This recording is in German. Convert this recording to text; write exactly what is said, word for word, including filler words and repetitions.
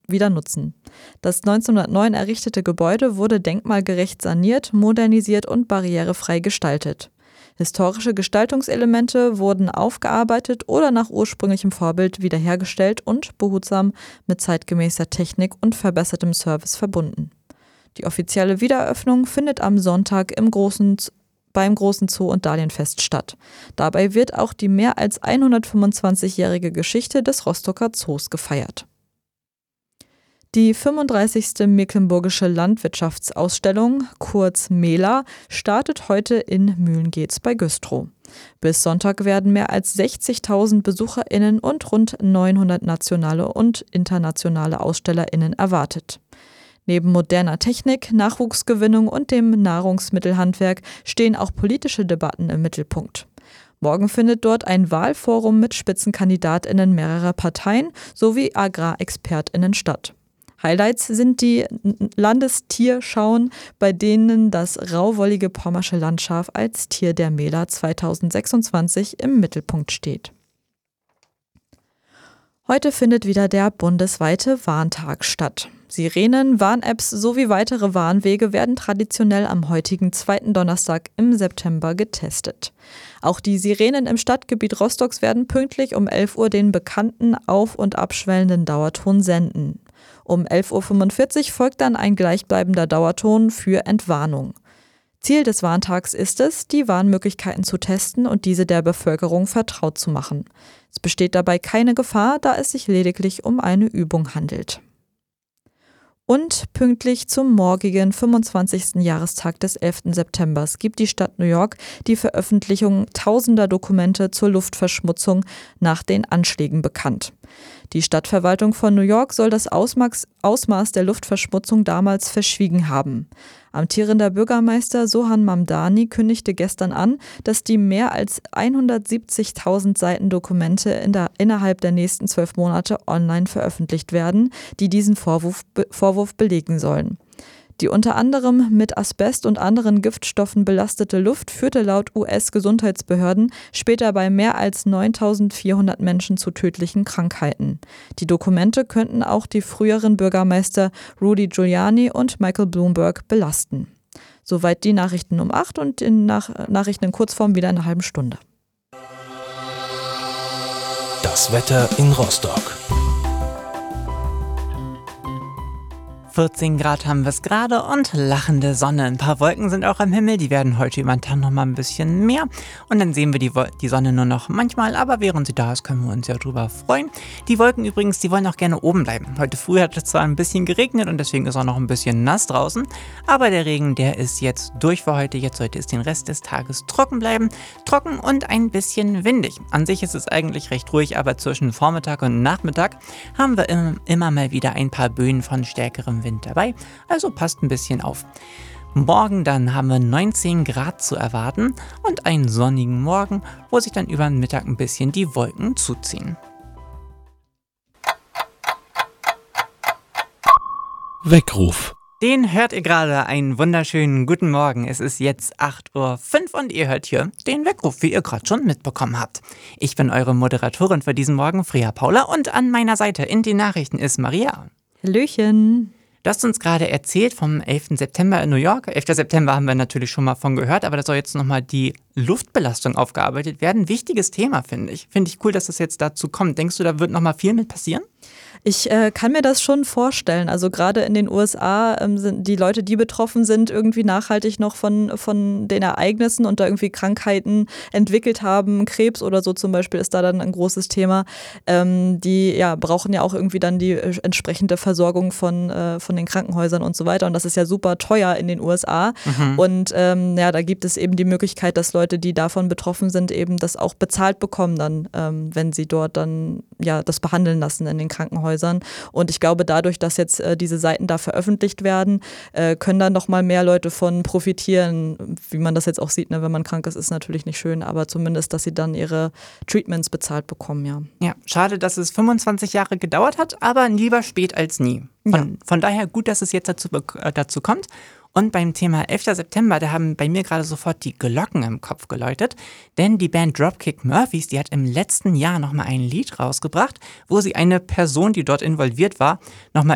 wieder nutzen. Das neunzehnhundertneun errichtete Gebäude wurde denkmalgerecht saniert, modernisiert und barrierefrei gestaltet. Historische Gestaltungselemente wurden aufgearbeitet oder nach ursprünglichem Vorbild wiederhergestellt und behutsam mit zeitgemäßer Technik und verbessertem Service verbunden. Die offizielle Wiedereröffnung findet am Sonntag im großen, beim großen Zoo- und Dahlienfest statt. Dabei wird auch die mehr als hundertfünfundzwanzigjährige Geschichte des Rostocker Zoos gefeiert. Die fünfunddreißigste Mecklenburgische Landwirtschaftsausstellung, kurz MELA, startet heute in Mühlengeetz bei Güstrow. Bis Sonntag werden mehr als sechzigtausend BesucherInnen und rund neunhundert nationale und internationale AusstellerInnen erwartet. Neben moderner Technik, Nachwuchsgewinnung und dem Nahrungsmittelhandwerk stehen auch politische Debatten im Mittelpunkt. Morgen findet dort ein Wahlforum mit SpitzenkandidatInnen mehrerer Parteien sowie AgrarexpertInnen statt. Highlights sind die Landestierschauen, bei denen das rauwollige pommersche Landschaf als Tier der MELA zweitausendsechsundzwanzig im Mittelpunkt steht. Heute findet wieder der bundesweite Warntag statt. Sirenen, Warn-Apps sowie weitere Warnwege werden traditionell am heutigen zweiten Donnerstag im September getestet. Auch die Sirenen im Stadtgebiet Rostocks werden pünktlich um elf Uhr den bekannten auf- und abschwellenden Dauerton senden. Um elf Uhr fünfundvierzig folgt dann ein gleichbleibender Dauerton für Entwarnung. Ziel des Warntags ist es, die Warnmöglichkeiten zu testen und diese der Bevölkerung vertraut zu machen. Es besteht dabei keine Gefahr, da es sich lediglich um eine Übung handelt. Und pünktlich zum morgigen fünfundzwanzigsten Jahrestag des elften September gibt die Stadt New York die Veröffentlichung tausender Dokumente zur Luftverschmutzung nach den Anschlägen bekannt. Die Stadtverwaltung von New York soll das Ausmaß, Ausmaß der Luftverschmutzung damals verschwiegen haben. Amtierender Bürgermeister Sohan Mamdani kündigte gestern an, dass die mehr als hundertsiebzigtausend Seiten Dokumente in der, innerhalb der nächsten zwölf Monate online veröffentlicht werden, die diesen Vorwurf, Vorwurf belegen sollen. Die unter anderem mit Asbest und anderen Giftstoffen belastete Luft führte laut U S-Gesundheitsbehörden später bei mehr als neuntausendvierhundert Menschen zu tödlichen Krankheiten. Die Dokumente könnten auch die früheren Bürgermeister Rudy Giuliani und Michael Bloomberg belasten. Soweit die Nachrichten um acht und in Nach- Nachrichten in Kurzform wieder in einer halben Stunde. Das Wetter in Rostock. vierzehn Grad haben wir es gerade und lachende Sonne. Ein paar Wolken sind auch am Himmel, die werden heute über den Tag noch mal ein bisschen mehr. Und dann sehen wir die, Wo- die Sonne nur noch manchmal, aber während sie da ist, können wir uns ja drüber freuen. Die Wolken übrigens, die wollen auch gerne oben bleiben. Heute früh hat es zwar ein bisschen geregnet und deswegen ist auch noch ein bisschen nass draußen, aber der Regen, der ist jetzt durch für heute. Jetzt sollte es den Rest des Tages trocken bleiben. Trocken und ein bisschen windig. An sich ist es eigentlich recht ruhig, aber zwischen Vormittag und Nachmittag haben wir im, immer mal wieder ein paar Böen von stärkerem Wind dabei, also passt ein bisschen auf. Morgen dann haben wir neunzehn Grad zu erwarten und einen sonnigen Morgen, wo sich dann über den Mittag ein bisschen die Wolken zuziehen. Weckruf. Den hört ihr gerade. Einen wunderschönen guten Morgen. Es ist jetzt acht Uhr fünf und ihr hört hier den Weckruf, wie ihr gerade schon mitbekommen habt. Ich bin eure Moderatorin für diesen Morgen, Freya Paula, und an meiner Seite in den Nachrichten ist Maria. Hallöchen. Du hast uns gerade erzählt vom elften September in New York. elften September haben wir natürlich schon mal von gehört, aber da soll jetzt nochmal die Luftbelastung aufgearbeitet werden. Wichtiges Thema, finde ich. Finde ich cool, dass das jetzt dazu kommt. Denkst du, da wird nochmal viel mit passieren? Ich äh, kann mir das schon vorstellen. Also gerade in den U S A ähm, sind die Leute, die betroffen sind, irgendwie nachhaltig noch von, von den Ereignissen und da irgendwie Krankheiten entwickelt haben. Krebs oder so zum Beispiel ist da dann ein großes Thema. Ähm, die ja, brauchen ja auch irgendwie dann die äh, entsprechende Versorgung von, äh, von den Krankenhäusern und so weiter. Und das ist ja super teuer in den U S A. Mhm. Und ähm, ja, da gibt es eben die Möglichkeit, dass Leute, die davon betroffen sind, eben das auch bezahlt bekommen dann, ähm, wenn sie dort dann ja das behandeln lassen in den Krankenhäusern. Und ich glaube, dadurch, dass jetzt äh, diese Seiten da veröffentlicht werden, äh, können dann noch mal mehr Leute von profitieren. Wie man das jetzt auch sieht, ne? Wenn man krank ist, ist natürlich nicht schön, aber zumindest, dass sie dann ihre Treatments bezahlt bekommen, ja. Ja, schade, dass es fünfundzwanzig Jahre gedauert hat, aber lieber spät als nie. Von, ja. von daher gut, dass es jetzt dazu, äh, dazu kommt. Und beim Thema elften September, da haben bei mir gerade sofort die Glocken im Kopf geläutet, denn die Band Dropkick Murphys, die hat im letzten Jahr nochmal ein Lied rausgebracht, wo sie eine Person, die dort involviert war, nochmal